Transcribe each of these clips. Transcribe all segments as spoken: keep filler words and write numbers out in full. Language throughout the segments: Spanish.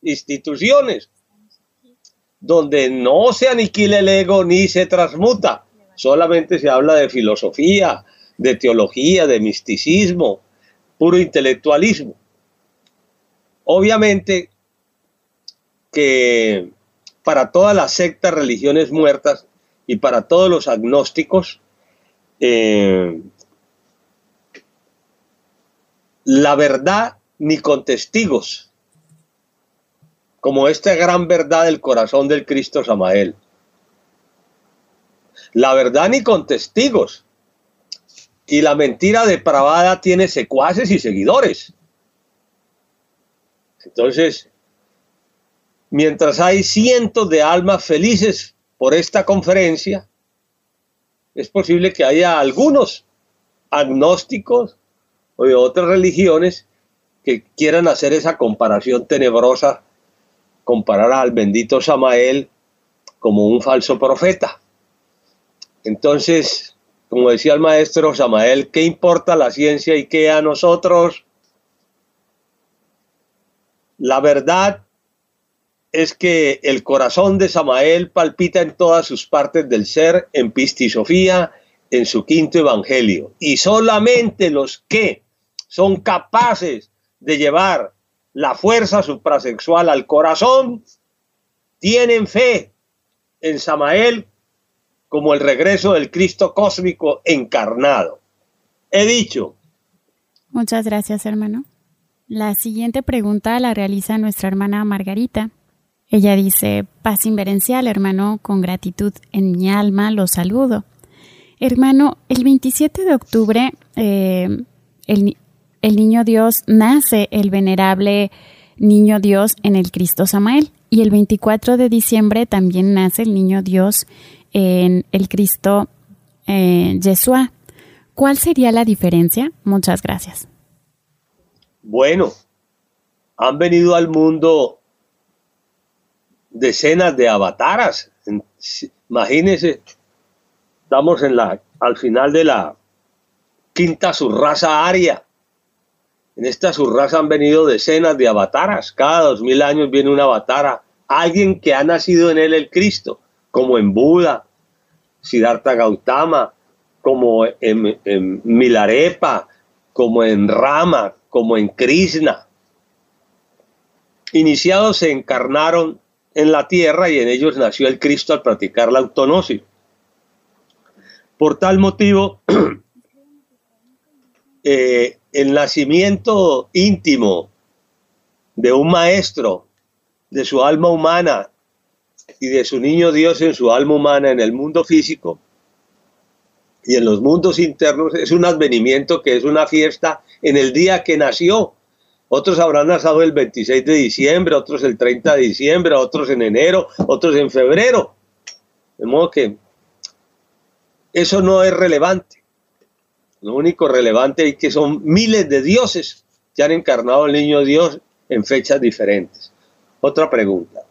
instituciones, donde no se aniquila el ego ni se transmuta, solamente se habla de filosofía, de teología, de misticismo, puro intelectualismo. Obviamente que para todas las sectas, religiones muertas y para todos los agnósticos, eh, la verdad ni con testigos, como esta gran verdad del corazón del Cristo Samael. La verdad ni con testigos. Y la mentira depravada tiene secuaces y seguidores. Entonces, mientras hay cientos de almas felices por esta conferencia, es posible que haya algunos agnósticos o de otras religiones que quieran hacer esa comparación tenebrosa, comparar al bendito Samael como un falso profeta. Entonces, como decía el maestro Samael, ¿qué importa la ciencia y qué a nosotros? La verdad es que el corazón de Samael palpita en todas sus partes del ser, en Pistisofía, en su quinto evangelio. Y solamente los que son capaces de llevar la fuerza suprasexual al corazón tienen fe en Samael como el regreso del Cristo cósmico encarnado. He dicho. Muchas gracias, hermano. La siguiente pregunta la realiza nuestra hermana Margarita. Ella dice: paz inverencial, hermano, con gratitud en mi alma lo saludo. Hermano, el veintisiete de octubre eh, el, el niño Dios nace, el venerable niño Dios en el Cristo Samael, y el veinticuatro de diciembre también nace el niño Dios en el Cristo eh, Yeshua. ¿Cuál sería la diferencia? Muchas gracias. Bueno, han venido al mundo decenas de avataras. Imagínense, estamos en la, al final de la quinta subraza aria. En esta subraza han venido decenas de avataras. Cada dos mil años viene una avatara, alguien que ha nacido en él el Cristo, como en Buda, Siddhartha Gautama, como en, en Milarepa, como en Rama, como en Krishna. Iniciados se encarnaron en la tierra y en ellos nació el Cristo al practicar la autonosis. Por tal motivo, eh, el nacimiento íntimo de un maestro, de su alma humana y de su niño Dios en su alma humana en el mundo físico y en los mundos internos, es un advenimiento que es una fiesta en el día que nació. Otros habrán nacido el veintiséis de diciembre, otros el treinta de diciembre, otros en enero, otros en febrero. De modo que eso no es relevante. Lo único relevante es que son miles de dioses que han encarnado al niño Dios en fechas diferentes. Otra pregunta.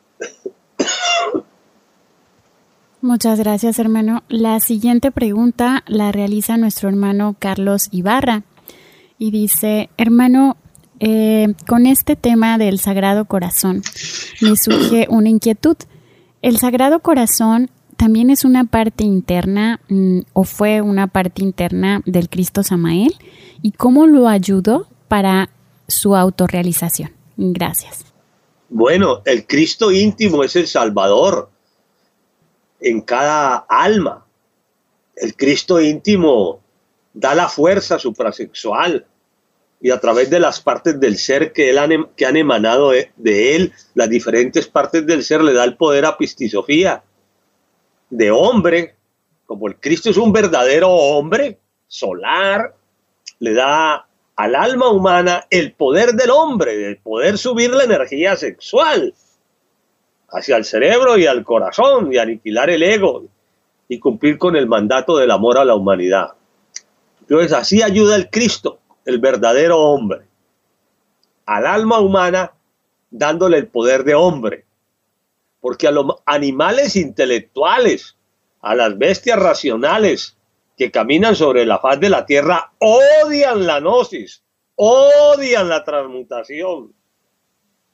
Muchas gracias, hermano. La siguiente pregunta la realiza nuestro hermano Carlos Ibarra y dice: hermano, eh, con este tema del Sagrado Corazón me surge una inquietud. ¿El Sagrado Corazón también es una parte interna mmm, o fue una parte interna del Cristo Samael? ¿Y cómo lo ayudó para su autorrealización? Gracias. Bueno, el Cristo íntimo es el Salvador en cada alma. El Cristo íntimo da la fuerza suprasexual y a través de las partes del ser que, él han, que han emanado de, de él, las diferentes partes del ser, le da el poder a Pistisofía de hombre. Como el Cristo es un verdadero hombre solar, le da al alma humana el poder del hombre, de poder subir la energía sexual hacia el cerebro y al corazón y aniquilar el ego y cumplir con el mandato del amor a la humanidad. Entonces así ayuda el Cristo, el verdadero hombre, al alma humana dándole el poder de hombre. Porque a los animales intelectuales, a las bestias racionales que caminan sobre la faz de la tierra, odian la gnosis, odian la transmutación.